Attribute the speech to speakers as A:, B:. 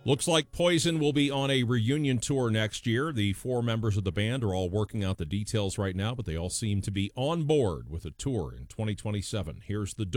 A: Looks like Poison will be on a reunion tour next year. The four members of the band are all working out the details right now, but they all seem to be on board with a tour in 2027. Here's the